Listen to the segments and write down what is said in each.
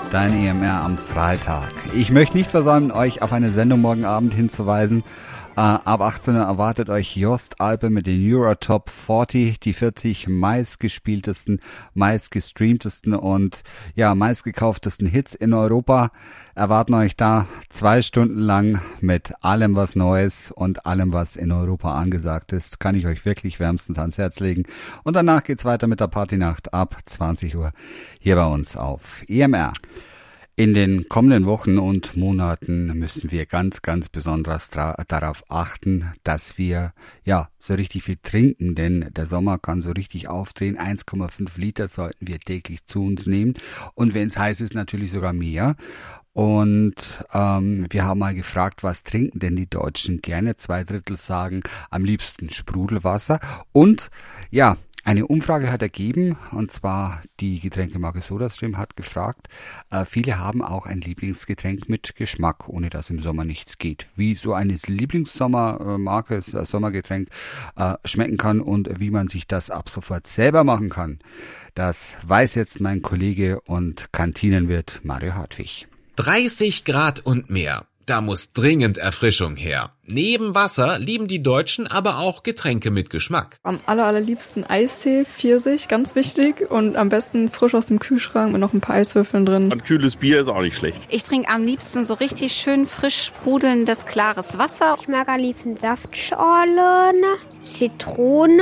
Dein EMR am Freitag. Ich möchte nicht versäumen, euch auf eine Sendung morgen Abend hinzuweisen. Ab 18 Uhr erwartet euch Jost Alpe mit den Eurotop 40, die 40 meistgespieltesten, meistgestreamtesten und meistgekauftesten Hits in Europa. Erwarten euch da 2 Stunden lang mit allem, was Neues und allem, was in Europa angesagt ist. Kann ich euch wirklich wärmstens ans Herz legen. Und danach geht's weiter mit der Partynacht ab 20 Uhr hier bei uns auf EMR. In den kommenden Wochen und Monaten müssen wir ganz, ganz besonders darauf achten, dass wir so richtig viel trinken, denn der Sommer kann so richtig aufdrehen. 1,5 Liter sollten wir täglich zu uns nehmen und wenn es heiß ist, natürlich sogar mehr. Und wir haben mal gefragt, was trinken denn die Deutschen gerne? 2/3 sagen am liebsten Sprudelwasser und eine Umfrage hat ergeben, und zwar die Getränkemarke SodaStream hat gefragt, viele haben auch ein Lieblingsgetränk mit Geschmack, ohne dass im Sommer nichts geht. Wie so eine Sommergetränk schmecken kann und wie man sich das ab sofort selber machen kann, das weiß jetzt mein Kollege und Kantinenwirt Mario Hartwig. 30 Grad und mehr. Da muss dringend Erfrischung her. Neben Wasser lieben die Deutschen aber auch Getränke mit Geschmack. Am allerliebsten Eistee, Pfirsich, ganz wichtig. Und am besten frisch aus dem Kühlschrank mit noch ein paar Eiswürfeln drin. Und kühles Bier ist auch nicht schlecht. Ich trinke am liebsten so richtig schön frisch sprudelndes, klares Wasser. Ich mag am liebsten Saftschorlen, Zitrone.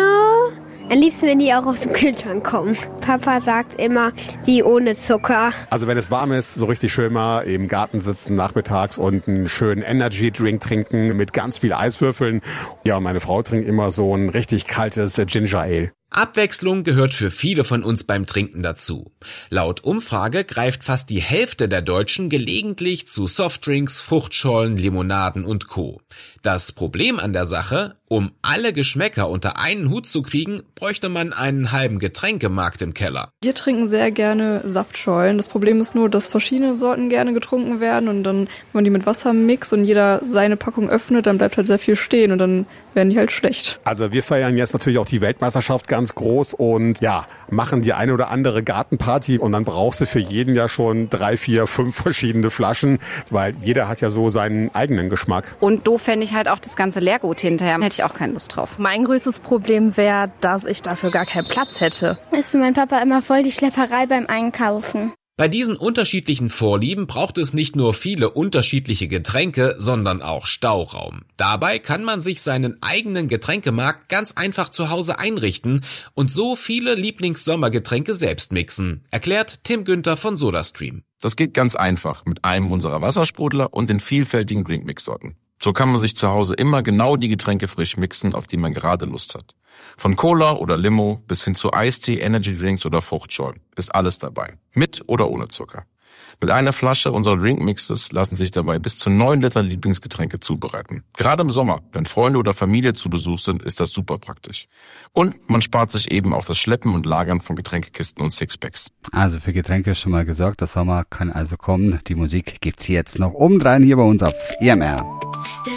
Am liebsten, wenn die auch aus dem Kühlschrank kommen. Papa sagt immer, die ohne Zucker. Also wenn es warm ist, so richtig schön mal im Garten sitzen nachmittags und einen schönen Energy-Drink trinken mit ganz viel Eiswürfeln. Ja, meine Frau trinkt immer so ein richtig kaltes Ginger Ale. Abwechslung gehört für viele von uns beim Trinken dazu. Laut Umfrage greift fast die Hälfte der Deutschen gelegentlich zu Softdrinks, Fruchtschorlen, Limonaden und Co. Das Problem an der Sache: Um alle Geschmäcker unter einen Hut zu kriegen, bräuchte man einen halben Getränkemarkt im Keller. Wir trinken sehr gerne Saftschorlen. Das Problem ist nur, dass verschiedene Sorten gerne getrunken werden und dann, wenn man die mit Wasser mixt und jeder seine Packung öffnet, dann bleibt halt sehr viel stehen und dann werden die halt schlecht. Also wir feiern jetzt natürlich auch die Weltmeisterschaft ganz groß und machen die eine oder andere Gartenparty und dann brauchst du für jeden ja schon 3, 4, 5 verschiedene Flaschen, weil jeder hat ja so seinen eigenen Geschmack. Und doof fände ich halt auch das ganze Leergut hinterher. Hätte ich auch keine Lust drauf. Mein größtes Problem wäre, dass ich dafür gar keinen Platz hätte. Das ist für meinen Papa immer voll die Schlepperei beim Einkaufen. Bei diesen unterschiedlichen Vorlieben braucht es nicht nur viele unterschiedliche Getränke, sondern auch Stauraum. Dabei kann man sich seinen eigenen Getränkemarkt ganz einfach zu Hause einrichten und so viele Lieblingssommergetränke selbst mixen, erklärt Tim Günther von SodaStream. Das geht ganz einfach mit einem unserer Wassersprudler und den vielfältigen Drinkmix-Sorten. So kann man sich zu Hause immer genau die Getränke frisch mixen, auf die man gerade Lust hat. Von Cola oder Limo bis hin zu Eistee, Energydrinks oder Fruchtschorlen ist alles dabei. Mit oder ohne Zucker. Mit einer Flasche unserer Drinkmixes lassen sich dabei bis zu 9 Liter Lieblingsgetränke zubereiten. Gerade im Sommer, wenn Freunde oder Familie zu Besuch sind, ist das super praktisch. Und man spart sich eben auch das Schleppen und Lagern von Getränkekisten und Sixpacks. Also für Getränke ist schon mal gesorgt. Der Sommer kann also kommen. Die Musik gibt's jetzt noch obendrein hier bei uns auf EMR.